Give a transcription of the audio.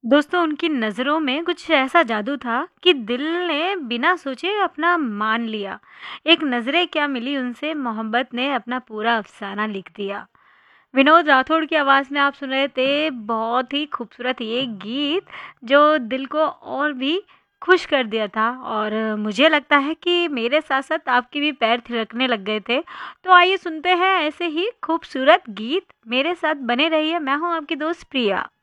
दोस्तों उनकी नज़रों में कुछ ऐसा जादू था कि दिल ने बिना सोचे अपना मान लिया। एक नज़रें क्या मिली उनसे, मोहब्बत ने अपना पूरा अफ़साना लिख दिया। विनोद राठौड़ की आवाज़ में आप सुन रहे थे बहुत ही खूबसूरत ये गीत जो दिल को और भी खुश कर दिया था और मुझे लगता है कि मेरे साथ-साथ आपके भी पैर थिरकने लग गए थे। तो आइए सुनते हैं ऐसे ही खूबसूरत गीत, मेरे साथ बने रहिए, मैं हूँ आपकी दोस्त प्रिया।